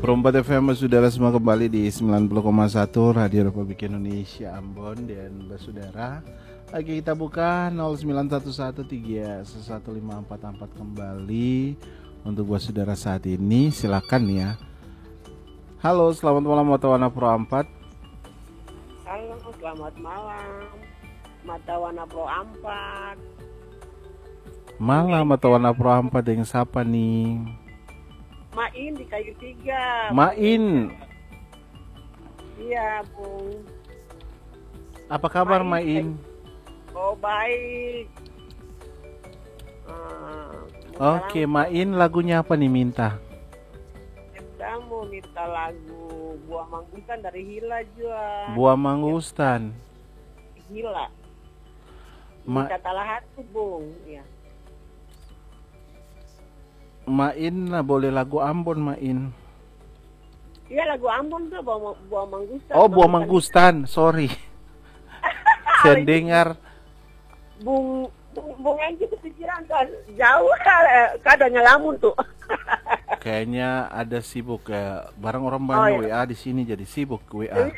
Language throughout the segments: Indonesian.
Perempat FM, saudara semua kembali di 90,1 Radio Republik Indonesia Ambon. Dan saudara, lagi kita buka 0911311544 kembali untuk buat saudara saat ini. Silakan ya. Halo, selamat malam Matawana Pro 4. Halo, selamat malam Matawana Pro 4. Malam Matawana Pro 4 dengan siapa nih? Main di Kayu Tiga. Main. Iya, Bung. Apa kabar Main? Oh, baik. Oke, Main lagunya apa nih minta? Kamu minta lagu Buah Mangustan dari Hila juga. Buah Mangustan. Hila. Minta Talahatu, Bung. Ya. Main lah, boleh lagu Ambon Main. Iya, lagu Ambon tuh Buah Mangustan. Oh, Buah Mangustan, sorry. Saya dengar Bung Enji kepikiran kan jauh kadang ngelamun tuh. kayaknya ada sibuk ya. Barang orang banyak WA di sini jadi sibuk WA.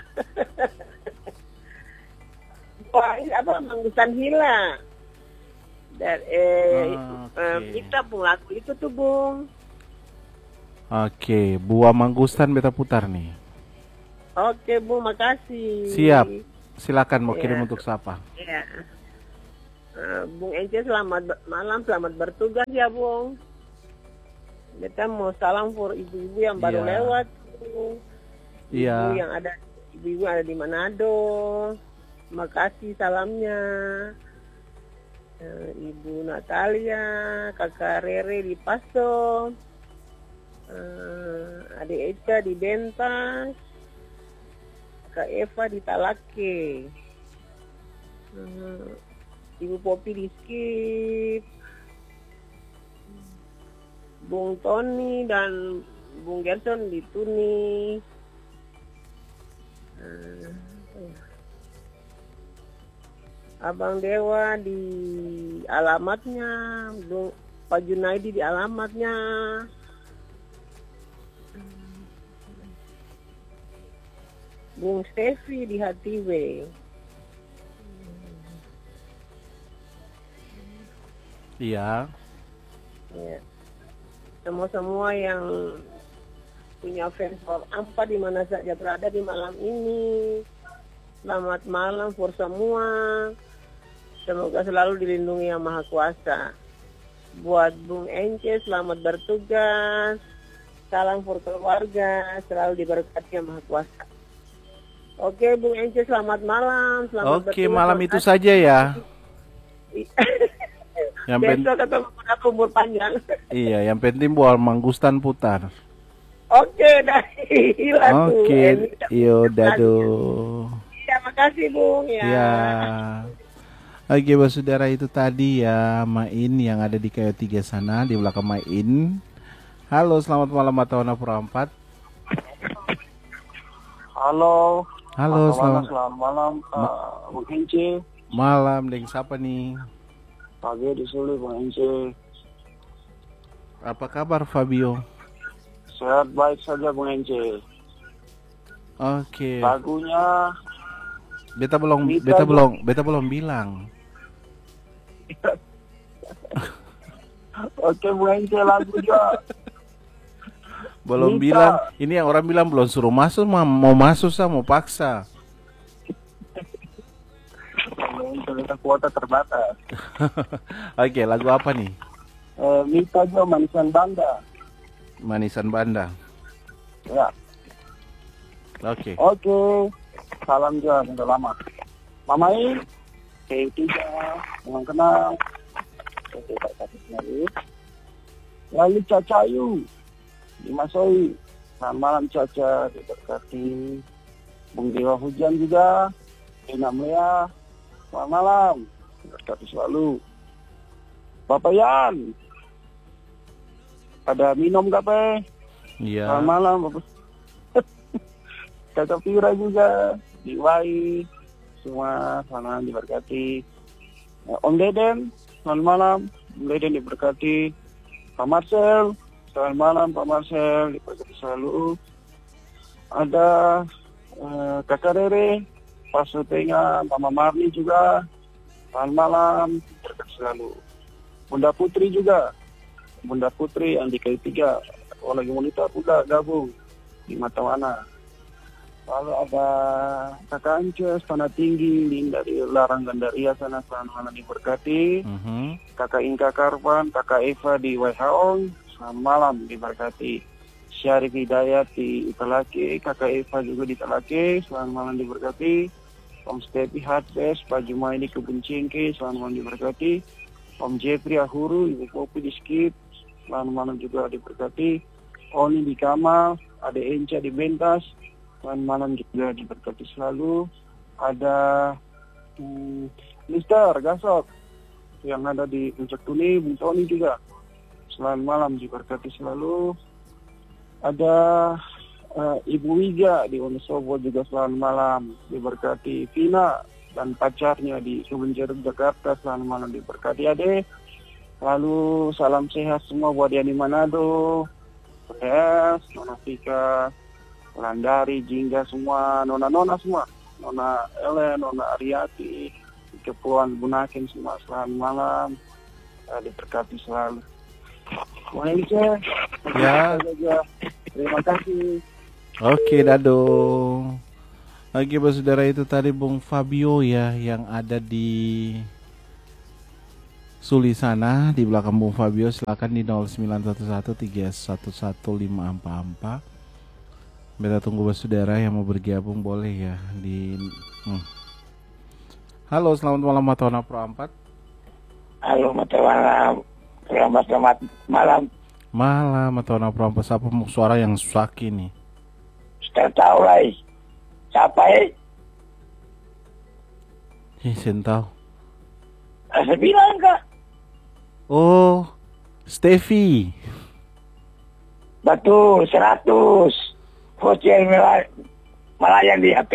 Wah, ini apa Mangustan Hila. Dan kita Bung lagu itu tuh Bung. Oke, Buah Mangustan beta putar nih. Oke Bung, makasih. Siap. Silakan mau kirim untuk siapa? Iya. Bung Ence selamat malam, selamat bertugas ya Bung. Kita mau salam for ibu-ibu yang baru lewat. Bung. Iya. Ibu-ibu ada di Manado. Makasih salamnya. Ibu Natalia, Kakak Rere di Paso, Adik Eca di Bentas, Kak Eva di Talake, Ibu Popi di Skip, Bung Tony dan Bung Gerson di Tuni. Abang Dewa di alamatnya, Pak Junaidi di alamatnya, Bung Stevi di Hatiwe. Iya. Ya. Semua yang punya fans for Ampa di mana saja berada di malam ini. Selamat malam for semua. Semoga selalu dilindungi Yang Maha Kuasa. Buat Bung Ence, selamat bertugas. Salam for keluarga, selalu diberkati Yang Maha Kuasa. Oke, Bung Ence, selamat malam. Selamat bertugas. Malam itu saja ya. Besok ketemu umur panjang. Iya, yang penting Buah Mangustan putar. Oke, dah. Oke, yo dado. Iya, makasih Bung ya. Ya. Oke, saudara, itu tadi ya Main yang ada di Kayu Tiga sana di belakang Main. Halo, selamat malam Matawana Pro 4. Halo. Halo, selamat malam Bung Ence. Malam, dengan siapa nih? Pagi di Sulu Bung Ence. Apa kabar Fabio? Sehat baik saja Bung Ence. Oke. Lagunya Beta belum bilang. Oke Bung Ence, lagu juga. Belum bilang. Ini yang orang bilang belum suruh masuk, mau masuk mau paksa. Kita kuota terbatas. Oke, lagu apa nih? Minta Jo Manisan Banda. Manisan Banda. Ya. Oke. Salam Jo, sudah lama. Mamai, K3, memang kenal. Lalu Cacayu di Masoi. Selamat malam Caca, diberkati. Bung Dewa Hujan juga. Ina Mlia. Selamat malam, diberkati selalu. Bapak Yan, ada minum gak Pe? Iya. Selamat malam Bapak. Kakak Pira juga, Diwai, semua selamat diberkati. Om Deden, selamat malam. Om Deden diberkati. Pak Marcel, Selamat malam Pak Marcel, diberkati selalu. Ada Kakak Rere, Pak Sutenga, Mama Marni juga. Selamat malam, diberkati selalu. Bunda Putri juga. Bunda Putri yang di KU3, lagi wanita pula gabung di Matawana. Lalu ada Kakak Ances, Tanah Tinggi, dari Larang Gandaria sana, selamat malam diberkati. Kakak Inka Karvan, Kakak Eva di Waihaong, selamat malam diberkati. Syarif Hidayat di Italake, Kakak Eva juga di Italake, selamat malam diberkati. Om Stepi Hatbes, Pak Jumaidi Kebun Cingke, selamat malam diberkati. Om Jeffrey Ahuru, Ibu Popi di Skip, selamat malam juga diberkati. Oni di Kamal, ada Enca di Bentas, selamat malam juga diberkati selalu. Ada Mister Gasok yang ada di Puncak Tuni, Bung Tony juga, selamat malam diberkati selalu. Ada Ibu Wiga di Wonosobo juga selamat malam diberkati. Vina dan pacarnya di Kebun Jeruk Jakarta, selamat malam diberkati Ade. Lalu salam sehat semua buat yang di Manado, PS, Nona Fika, Landari, Jingga semua, nona-nona semua, Nona Ellen, Nona Ariati, Kepuan Bunaken semua, selamat malam, diberkati selalu. Monica, Ya. Terima kasih. Oke, dado. Oke, saudara, itu tadi Bung Fabio ya yang ada di Suli sana. Di belakang Bung Fabio silakan di 0911311544. Kita tunggu saudara yang mau bergabung boleh ya di Halo, selamat malam Matona Pro 4. Halo, selamat malam. Malam Matona Pro 4. Siapa suara yang susah ini? Sudah tahu lah. Siapa Saya tahu. Saya bilang kak. Oh, Steffi. Betul, 100. Voucher melayang di HP.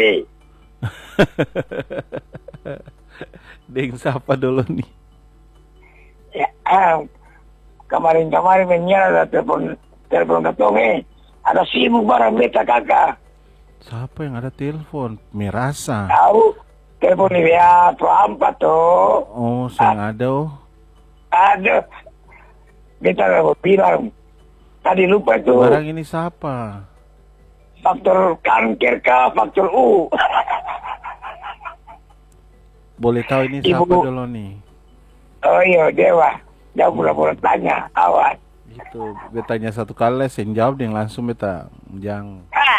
Deng, siapa dulu nih? Ya, kemarin menyala telepon ketong ada sibuk barang beta kakak. Siapa yang ada telepon? Merasa. Tahu telepon di WA Pro 4 tuh. Oh, saya ada. Oh. Ada. Beta mau bilang. Tadi lupa tuh. Barang ini siapa? Faktor kanker kah? Faktor U. Boleh tahu ini siapa dulu nih? Oh iya, Dewa. Jangan pura-pura tanya. Awas. Gitu. Betanya satu kali, saya jawab yang langsung beta. Jangan.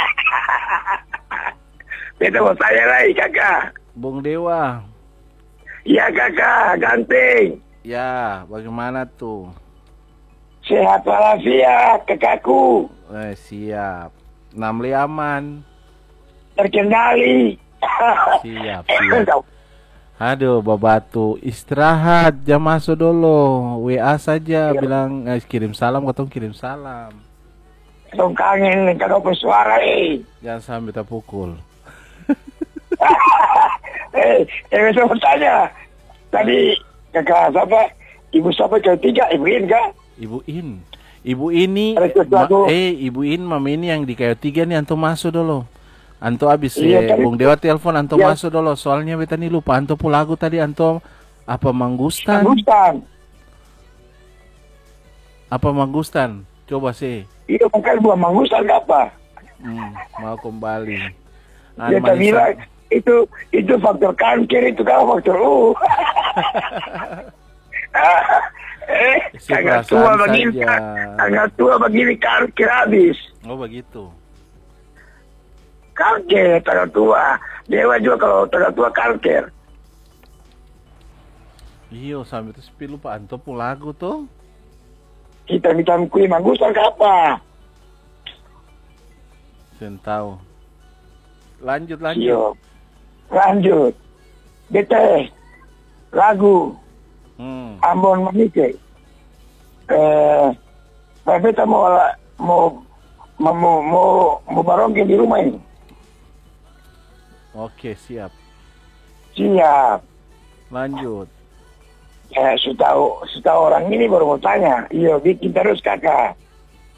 Beta mau tanya lagi kakak. Bung Dewa. Iya kakak, ganteng. Ya, bagaimana tuh? Sehat walafiat kakakku. Siap. Namli aman. Terkendali. Siap. Aduh, babatu istirahat, jam masuk dulu. WA saja bilang kirim salam, ketemu kirim salam. Tong kangen kakak bersuara Jangan sampai terpukul. Saya mau tanya. Tadi kakak siapa? Ibu siapa ketiga? Ibu In kah? Ibu In. Ibu ini Ibu In Mama ini yang di KU3 nih, antum masuk dulu. Anto abis Bung Dewa telepon anto masuk dulu. Soalnya beta nih lupa anto lagu tadi anto apa Manggustan? Apa Manggustan? Coba sih. Iya bukan buah Manggustan apa? Mau kembali. Dia bilang itu faktor kanker itu kan faktor U. Agak tua begini kanker habis. Oh begitu. Kanker tanggal tua. Dewa juga kalau tanggal tua kanker. Iya sampai itu sepi lupa anto pun lagu tuh. Kita minta kue Manggustan apa? Saya tahu. Lanjut. Yo. Lanjut. Bete lagu Ambon Manike. Beta mau barongke di rumah ini. Oke, siap. Lanjut. Sudah orang ini baru mau tanya. Iya, bikin terus kakak.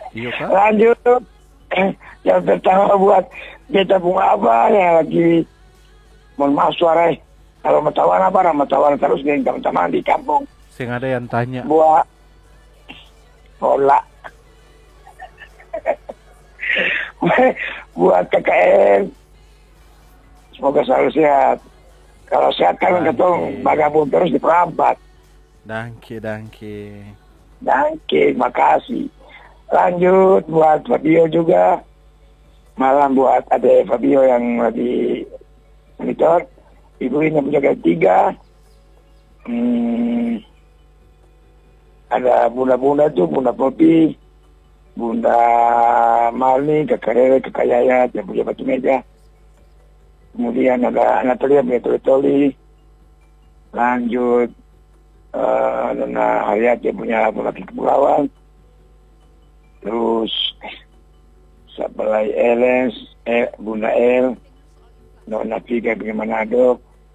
Iya kan? Lanjut. Yang pertama buat kita bunga apa yang lagi mohon maaf suara. Kalau matawan apa? Matawan terus dengan teman-teman di kampung. Sing ada yang tanya. Buat bola. Buat KKN. Semoga selalu sehat. Kalau sehat kan ketong bagabun terus diperampat. Dangke. Makasih. Lanjut buat Fabio juga. Malam buat ada Fabio yang lagi monitor. Ibu ini punya ketiga. Ada bunda-bunda tuh, Bunda Popi, Bunda Marni, Kakak Rere, Kakak Yayat yang punya batu meja. Kemudian ada Natalia punya toli-toli. Lanjut Nona Hayat yang punya laki kepulauan. Terus Sapalai Eles, Bunda El, Nona Tiga punya Manado.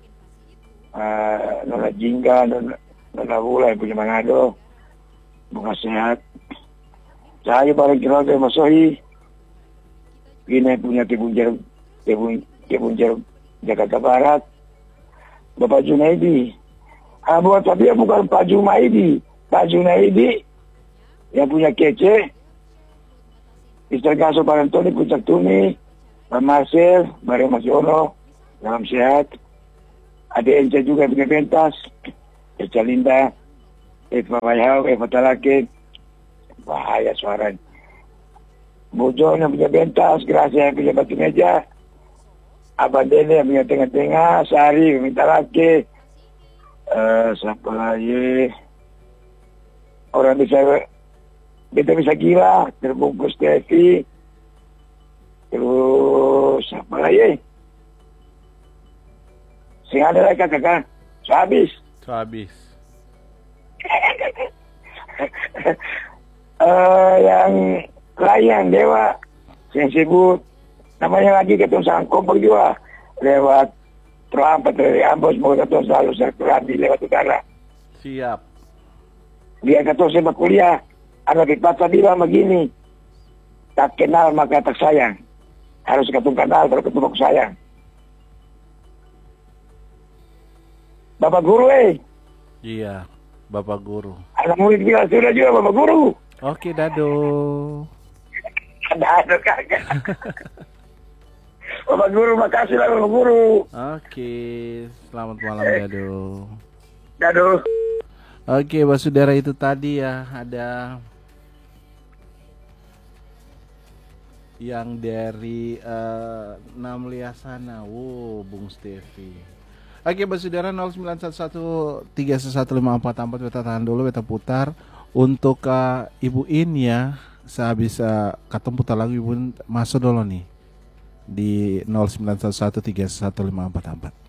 Nona Jingga, Nona Wula yang punya Manado. Bunga sehat. Saya balik keluarga Masohi. Ini punya Kebunjer Jakarta Barat. Bapak Junaidi. Buat tapi bukan Pak Junaidi. Pak Junaidi yang punya kece. Istri Kaso Parantoni, Puncak Tuni. Pak Marcel, Bareng Masiono. Salam sehat. Ada Enca juga punya pentas. Enca Linda. Eva Wayhau, Eva Talake. Bahaya suaranya. Bojo yang punya pentas. Gracia yang punya batu meja. Abang Dene yang punya tengah-tengah. Sari yang minta laki. Siapa lagi? Orang bisa gila. Terbungkus Tevi. Terus siapa lagi? Sing ada lagi kakak. Habis. Yang lain Dewa yang sibuk namanya lagi ketemu sang kompak juga lewat terlambat dari Ambon. Semoga ketemu selalu serta lewat utara. Siap. Dia ketemu sepak kuliah. Anak dipaksa bilang begini, tak kenal maka tak sayang. Harus ketemu kenal baru ketemu sayang. Bapak guru Iya, Bapak Guru. Anak murid bilang sudah juga Bapak Guru. Oke, Dado. Dado kakak. Bapak Guru, makasih lah Bapak Guru. Oke, selamat malam Dado. Dado. Oke, Basudara itu tadi ya ada yang dari Namlia sana. Wow, Bung Stevi. Oke, Basudara 0911311544 beta tahan dulu, beta putar untuk Ibu In ya. Sehabis ketemu putar lagu Ibu In masuk dulu nih di 0911311544.